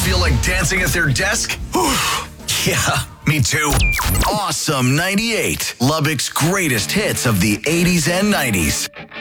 feel like dancing at their desk? Yeah, me too. Awesome 98, Lubbock's greatest hits of the 80s and 90s.